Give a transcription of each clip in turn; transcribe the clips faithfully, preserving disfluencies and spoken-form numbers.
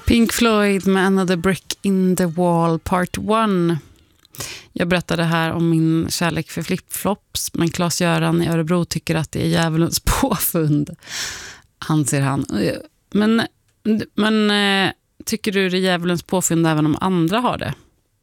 Pink Floyd med Another Brick in the Wall Part one. Jag berättade här om min kärlek för flipflops, men Claes-Göran i Örebro tycker att det är djävulens påfund, anser han. Men, men tycker du det är djävulens påfund även om andra har det?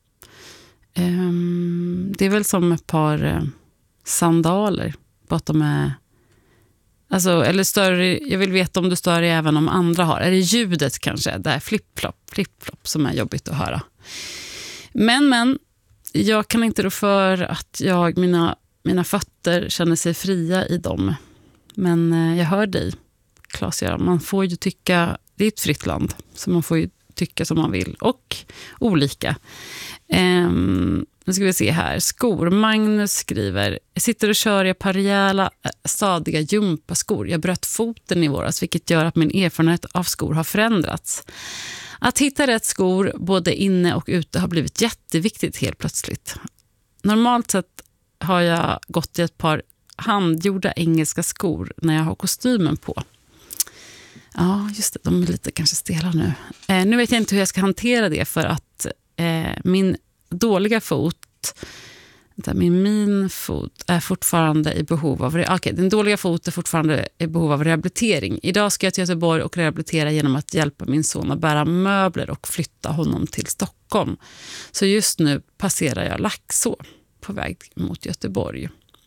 Um, det är väl som ett par uh, sandaler, bara att de är alltså, eller större, jag vill veta om du stör dig även om andra har. Är det ljudet kanske? Det är flip-flop, flip-flop som är jobbigt att höra. Men, men, jag kan inte rå för att jag, mina, mina fötter känner sig fria i dem. Men eh, jag hör dig, Claes-Göran. Man får ju tycka, det är ett fritt land, så man får ju tycka som man vill. Och olika. Ehm... Nu ska vi se här. Skor. Magnus skriver: jag sitter och kör i ett par rejäla, stadiga jumpaskor. Jag bröt foten i våras, vilket gör att min erfarenhet av skor har förändrats. Att hitta rätt skor både inne och ute har blivit jätteviktigt helt plötsligt. Normalt sett har jag gått i ett par handgjorda engelska skor när jag har kostymen på. Ja, just det. De är lite kanske stela nu. Eh, nu vet jag inte hur jag ska hantera det, för att eh, min dåliga fot, min min fot är fortfarande i behov av re- okay, den dåliga fot är fortfarande i behov av rehabilitering. Idag ska jag till Göteborg och rehabilitera genom att hjälpa min son att bära möbler och flytta honom till Stockholm. Så just nu passerar jag Laxå på väg mot Göteborg.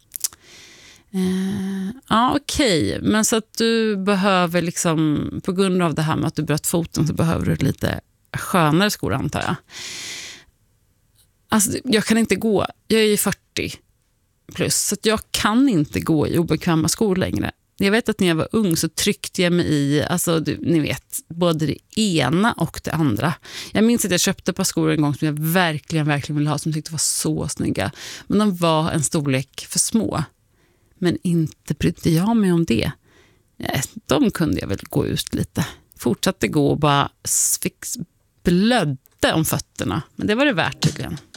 Eh, ja, okej. Okay. Men så att du behöver liksom, på grund av det här med att du bröt foten, så behöver du lite skönare skor, antar jag. Alltså, jag kan inte gå, jag är ju fyrtio plus, så att jag kan inte gå i obekväma skor längre. Jag vet att när jag var ung så tryckte jag mig i, alltså du, ni vet, både det ena och det andra. Jag minns att jag köpte ett par skor en gång som jag verkligen, verkligen ville ha, som jag tyckte var så snygga. Men de var en storlek för små. Men inte brydde jag mig om det. De kunde jag väl gå ut lite. Fortsatte gå och bara fick blödde om fötterna. Men det var det värt tydligen.